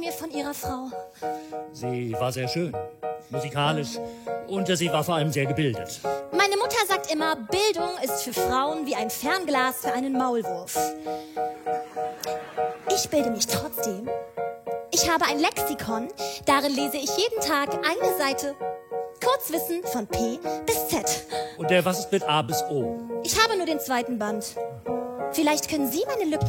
mir von Ihrer Frau? Sie war sehr schön, musikalisch und sie war vor allem sehr gebildet. Meine Mutter sagt immer, Bildung ist für Frauen wie ein Fernglas für einen Maulwurf. Ich bilde mich trotzdem. Ich habe ein Lexikon, darin lese ich jeden Tag eine Seite. Kurzwissen von P bis Z. Und was ist mit A bis O? Ich habe nur den 2. Band. Vielleicht können Sie meine Lücken